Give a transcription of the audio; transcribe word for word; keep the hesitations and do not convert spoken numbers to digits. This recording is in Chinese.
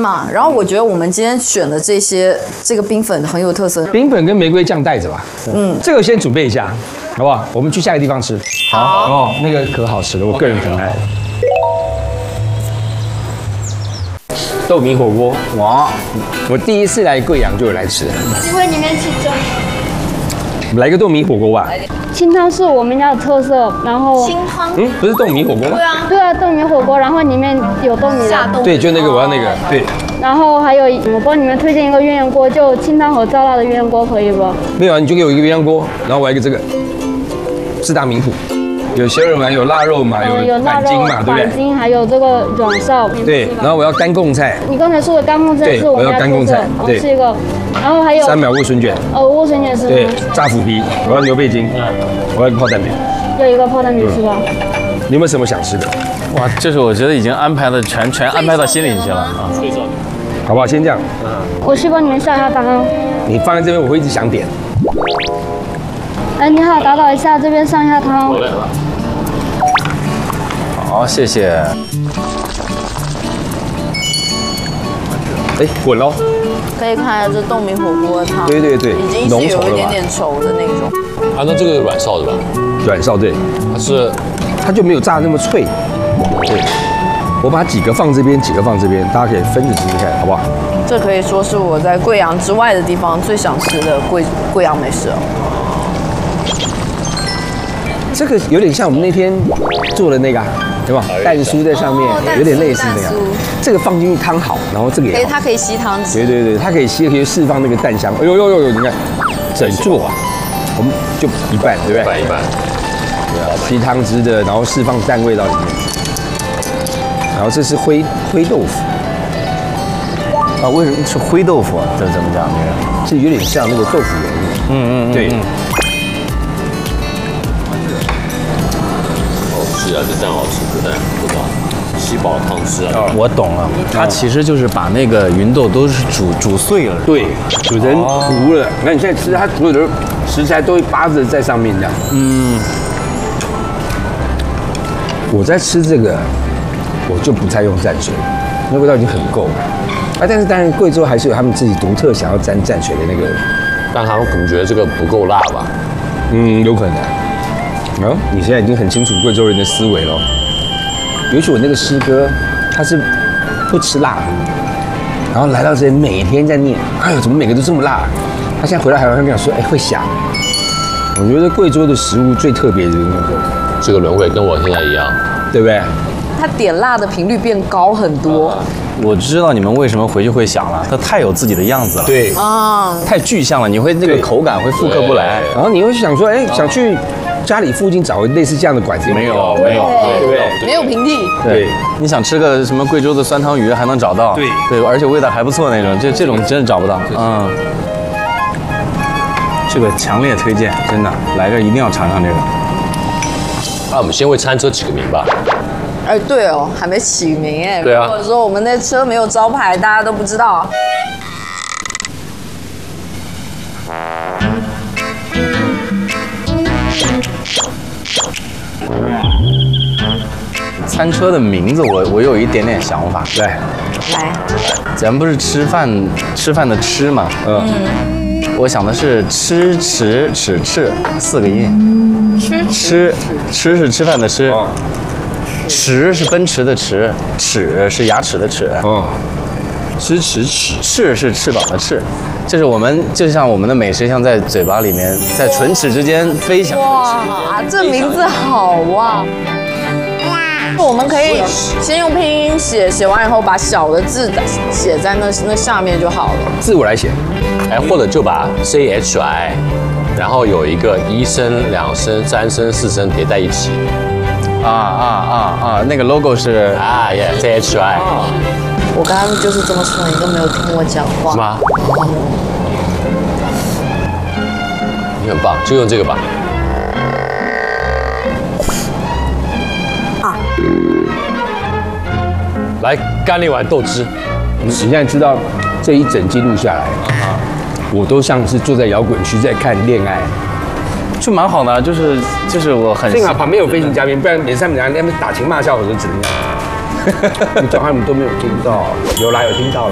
嘛。然后我觉得我们今天选的这些这个冰粉很有特色， 冰粉跟玫瑰酱带着吧。嗯，这个先准备一下，好不好？我们去下一个地方吃。好哦，那个可好吃了，我个人很爱。豆米火锅，哇！我第一次来贵阳就有来吃。 因为里面是蒸。 我们来个豆米火锅吧。 清汤是我们家的特色，然后清汤， 嗯，不是豆米火锅吗？ 对啊， 对啊，豆米火锅，然后里面有豆米的， 对，就那个我要那个，对。 然后还有我帮你们推荐一个鸳鸯锅，就清汤和赵辣的鸳鸯锅，可以不？ 没有啊，你就给我一个鸳鸯锅，然后我要一个这个四大名谱，有鲜肉嘛，有腊肉嘛， 呃， 有有腊肉、 板筋嘛，对不板对？ 筋，还有这个软臊。 对，然后我要干贡菜， 你刚才说的干贡菜对是我们我要家特色干贡菜，对是一个，然后还有三秒莴笋卷， 呃莴笋卷是对吗？， 炸腐皮，我要牛背筋，我要一个泡蛋饼。 要一个泡蛋饼是吧？ 你有没有什么想吃的？ 哇，这是我觉得已经安排的全全安排到心里去了啊。 好不好？先这样， 我去帮你们下下汤。 你放在这边，我会一直想点。 哎，你好，打扰一下，这边上一下汤。 好，谢谢。 哎，滚喽！ 可以看这豆米火锅汤， 对对对已经是有一点点稠的那种。 啊，那这个软臊的吧？ 软臊对， 它是它就没有炸那么脆。对，我把几个放这边，几个放这边，大家可以分着吃吃看，好不好？ 这可以说是我在贵阳之外的地方最想吃的贵贵阳美食了。 这个有点像我们那天做的那个、啊，对吧？蛋酥在上面， 哦蛋酥有点类似那个蛋酥。 这个放进去汤好，然后这个可以， 也好。 它可以吸汤汁。 对对对，它可以吸，可以释放那个蛋香。哎呦呦呦呦，你看，整座啊，我们就一半，对不对？ 一半一半。 对啊，吸汤汁的，然后释放蛋味到里面。然后这是灰灰豆腐， 啊，为什么是灰豆腐？这怎么讲？这个这有点像那个豆腐圆。 嗯嗯嗯， 对。 好吃啊，这蛋好吃，这蛋不知道，吸饱汤汁啊。 我懂了，它其实就是把那个芸豆都是煮煮碎了。 对，煮成糊了。那你现在吃它所有的食材都会扒着在上面这样。 嗯， 我在吃这个，我就不再用蘸水，那味道已经很够了。啊，但是当然贵州还是有他们自己独特想要沾蘸水的那个， 但他们可能觉得这个不够辣吧？ 嗯，有可能。哦，你现在已经很清楚贵州人的思维了。尤其我那个师哥，他是不吃辣的，然后来到这里每天在念，哎呦，怎么每个都这么辣？他现在回到台湾，他跟我说，哎，会想。我觉得贵州的食物最特别的就是那个， 这个轮回跟我现在一样， 对不对？ 它点辣的频率变高很多我知道你们为什么回去会想了，它太有自己的样子了， 对。 啊！ 太具象了，你会那个对口感会复刻不来。 然后你会想说，哎，想去家里附近找个类似这样的馆子， 没有没有， 对不对？ 没有平地， 对， 你想吃个什么贵州的酸汤鱼还能找到， 对对，而且味道还不错那种，这这种真的找不到，嗯。这个强烈推荐，真的来这儿一定要尝尝这个。 那我们先为餐车起个名吧。 哎，对哦，还没起名哎。 对啊如果说我们那车没有招牌，大家都不知道。 餐车的名字我我有一点点想法，对， 来， 咱们不是吃饭吃饭的吃嘛， 嗯， 我想的是吃吃齿翅四个音，吃吃吃是吃饭的吃， 哦驰是奔驰的驰，齿是牙齿的齿， 哦，吃齿齿， 翅是翅膀的翅，就是我们就像我们的美食，像在嘴巴里面，在唇齿之间飞翔。 哇，这名字好哇！我们可以先用拼音写，写完以后把小的字写在那那下面就好了。 字我来写。 哎，或者就把 C H I， 然后有一个一声、两声、三声、四声叠在一起。 啊啊啊啊！那个 logo 是啊耶 ，C H I。 我刚刚就是这么说，你都没有听我讲话。 是吗？你很棒，就用这个吧。 啊！ 来干了一碗豆汁。 你现在知道这一整季录下来，我都像是坐在摇滚区在看恋爱。 就蛮好的，就是就是我很幸好旁边有飞行嘉宾，不然连上面两他们打情骂俏，我就只能这样。你讲话你们都没有听到，有啦，有听到了。